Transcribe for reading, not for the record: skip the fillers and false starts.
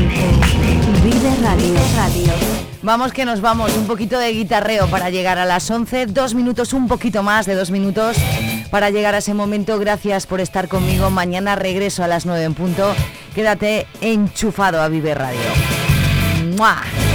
Vive Radio. Vamos que nos vamos, un poquito de guitarreo para llegar a las 11, 2 minutos, un poquito más de 2 minutos para llegar a ese momento. Gracias por estar conmigo, mañana regreso a las 9 en punto. Quédate enchufado a Vive Radio. ¡Mua!